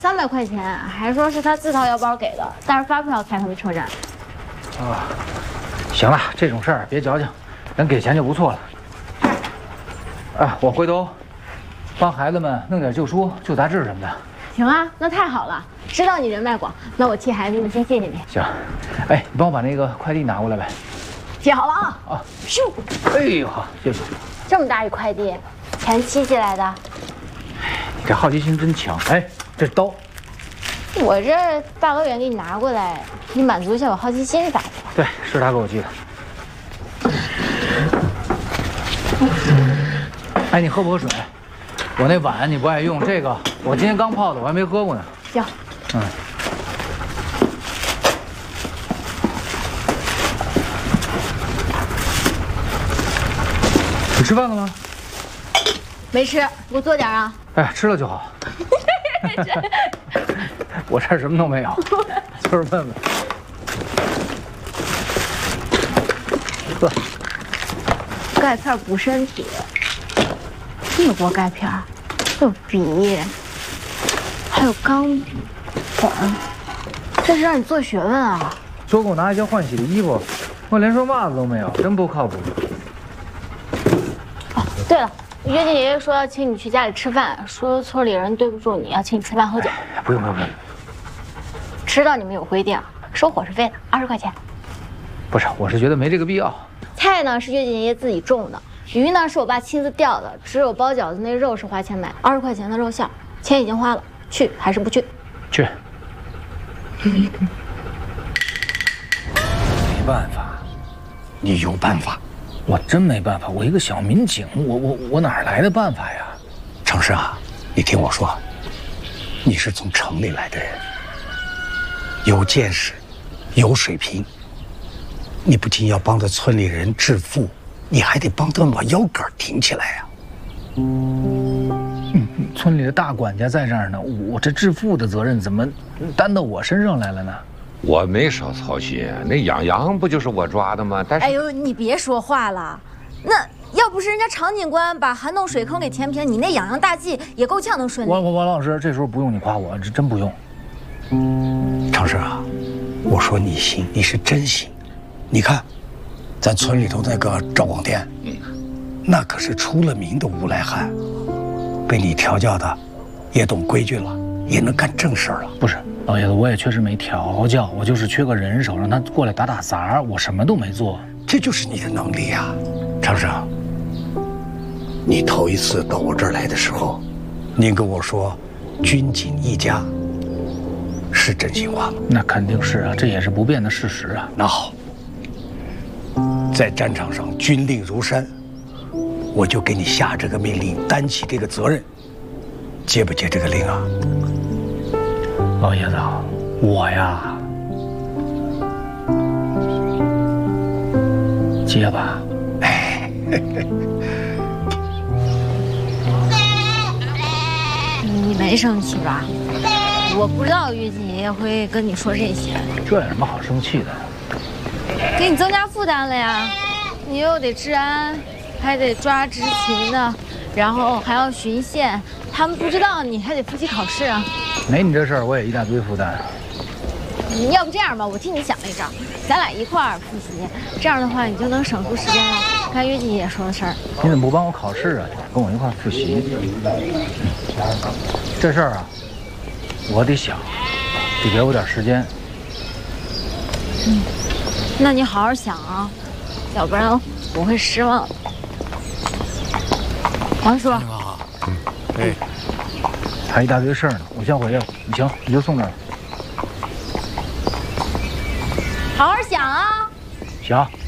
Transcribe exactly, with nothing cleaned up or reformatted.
三百块钱，还说是他自掏腰包给的，但是发票开他们车站。 啊，行了，这种事儿别矫情，能给钱就不错了。啊，我回头帮孩子们弄点旧书、旧杂志什么的。 行啊，那太好了，知道你人脉广，那我替孩子们先谢谢你。 行，哎，你帮我把那个快递拿过来呗。 记好了啊！ 啊， 咻！ 哎呦，好，谢谢。 这么大一快递，全寄进来的。 你这好奇心真强。哎，这是刀。 我这大老远给你拿过来，你满足一下我好奇心是咋的？ 对，是他给我寄的。哎，你喝不喝水？我那碗你不爱用，这个我今天刚泡的，我还没喝过呢。 行。 嗯。你吃饭了吗？ 没吃，给我做点啊。 哎，吃了就好。我这儿什么都没有，就是问问。呵， 钙片补身体，这么多钙片，还有笔，还有钢管，这是让你做学问啊！ 说给我拿一件换洗的衣服，我连双袜子都没有，真不靠谱。 哦，对了。约定爷爷说要请你去家里吃饭，说村里人对不住你，要请你吃饭喝酒。 哎，不用不用不用， 知道你们有规定，收伙食费的，二十块钱。 不是，我是觉得没这个必要。 菜呢是约定爷爷自己种的，鱼呢是我爸亲自钓的，只有包饺子那肉是花钱买，二十块钱的肉馅，钱已经花了，去还是不去？ 去。没办法， 你有办法。 我真没办法，我一个小民警，我我我哪来的办法呀？ 程氏啊，你听我说，你是从城里来的人，有见识，有水平，你不仅要帮着村里人致富，你还得帮他们把腰杆挺起来呀。 嗯，村里的大管家在这儿呢，我这致富的责任怎么担到我身上来了呢？ 我没少操心，那养羊不就是我抓的吗？但是， 哎呦，你别说话了，那要不是人家常警官把涵洞水坑给填平，你那养羊大计也够呛能顺利。 王王王老师，这时候不用你夸我，这真不用。 程氏啊，我说你行，你是真行。你看，咱村里头那个赵广天，嗯，那可是出了名的无赖汉，被你调教的，也懂规矩了，也能干正事儿了。 不是。老爷子，我也确实没调教，我就是缺个人手，让他过来打打杂，我什么都没做。 这就是你的能力啊，程氏。你头一次到我这儿来的时候，您跟我说“军警一家”，是真心话吗？ 那肯定是啊，这也是不变的事实啊。 那好，在战场上军令如山，我就给你下这个命令，担起这个责任，接不接这个令啊？ 老爷子，我呀，接吧。 哎， 你没生气吧？我不知道约定爷爷会跟你说这些。 这有什么好生气的？ 给你增加负担了呀！你又得治安，还得抓执勤的，然后还要巡线，他们不知道你还得复习考试啊。 没你这事儿，我也一大堆负担。 你要不这样吧，我替你想了一招，咱俩一块儿复习，这样的话你就能省出时间来干约定爷爷说的事儿。 你怎么不帮我考试啊？跟我一块儿复习。这事儿啊，我得想，得给我点时间。 嗯，那你好好想啊，要不然我会失望的。王叔。 嗯，哎。 还一大堆事儿呢，我先回去了。你行，你就送这儿。 好好想啊。 行。